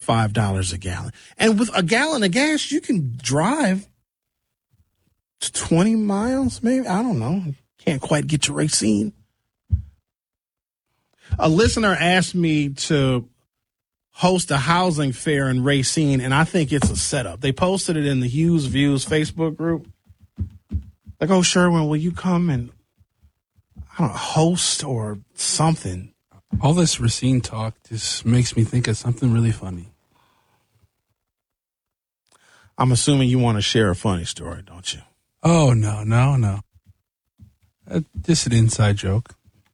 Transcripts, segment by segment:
$5 a gallon. And with a gallon of gas, you can drive 20 miles, maybe. I don't know. Can't quite get to Racine. A listener asked me to host a housing fair in Racine, and I think it's a setup. They posted it in the Hughes Views Facebook group. Like, oh, Sherwin, will you come and, I don't know, host or something? All this Racine talk just makes me think of something really funny. I'm assuming you want to share a funny story, don't you? Oh, no. Just an inside joke.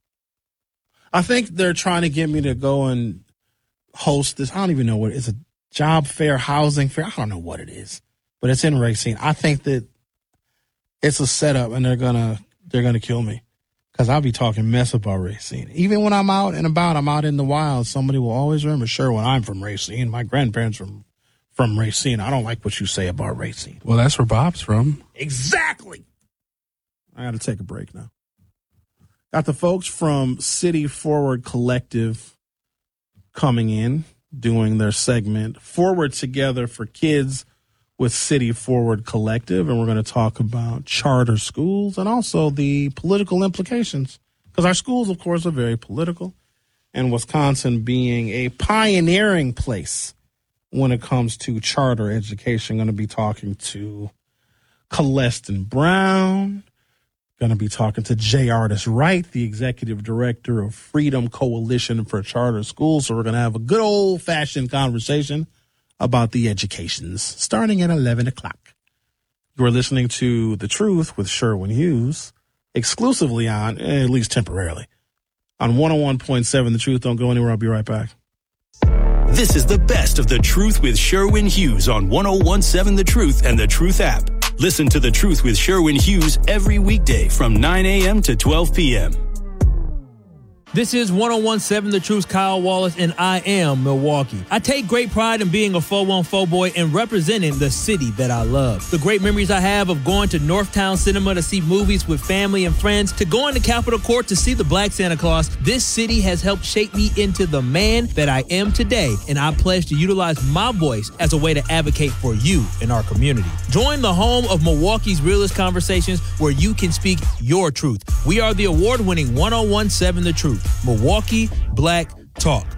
I think they're trying to get me to go and host this. I don't even know what it is. A job fair, housing fair. I don't know what it is, but it's in Racine. I think that it's a setup, and they're gonna kill me because I'll be talking mess about Racine. Even when I'm out and about, I'm out in the wild. Somebody will always remember, sure, when I'm from Racine, my grandparents from Racine. I don't like what you say about Racine. Well, that's where Bob's from. Exactly. I got to take a break now. Got the folks from City Forward Collective coming in, doing their segment Forward Together for Kids with City Forward Collective, and we're going to talk about charter schools and also the political implications, because our schools, of course, are very political, and Wisconsin being a pioneering place when it comes to charter education. Going to be talking to Celestin Brown. Going to be talking to J. Artis Wright, the executive director of Freedom Coalition for Charter Schools. So we're going to have a good old-fashioned conversation about the educations starting at 11 o'clock. You are listening to The Truth with Sherwin Hughes, exclusively on, at least temporarily, on 101.7 The Truth. Don't go anywhere. I'll be right back. This is the best of The Truth with Sherwin Hughes on 101.7 The Truth and The Truth app. Listen to The Truth with Sherwin Hughes every weekday from 9 a.m. to 12 p.m. This is 101.7 The Truth's Kyle Wallace, and I am Milwaukee. I take great pride in being a 414 boy and representing the city that I love. The great memories I have of going to Northtown Cinema to see movies with family and friends, to going to Capitol Court to see the Black Santa Claus, this city has helped shape me into the man that I am today, and I pledge to utilize my voice as a way to advocate for you in our community. Join the home of Milwaukee's realest conversations where you can speak your truth. We are the award-winning 101.7 The Truth. Milwaukee Black Talk.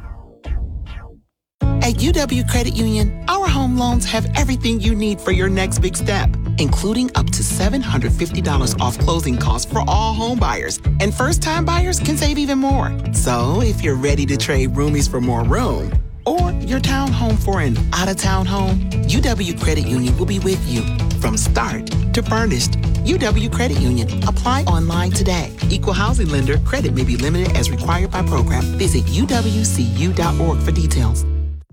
At UW Credit Union, our home loans have everything you need for your next big step, including up to $750 off closing costs for all home buyers. And first-time buyers can save even more. So if you're ready to trade roomies for more room, or your townhome for an out-of-town home, UW Credit Union will be with you from start to furnished. UW Credit Union. Apply online today. Equal housing lender. Credit may be limited as required by program. Visit uwcu.org for details.